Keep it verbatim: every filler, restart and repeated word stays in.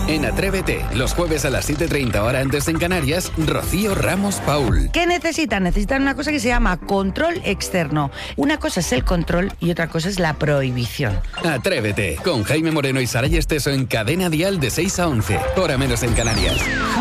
En Atrévete, los jueves a las siete y treinta hora antes en Canarias, Rocío Ramos Paul. ¿Qué necesitan? Necesitan una cosa que se llama control externo. Una cosa es el control y otra cosa es la prohibición. Atrévete, con Jaime Moreno y Saray Esteso en Cadena Dial de seis a once, hora menos en Canarias.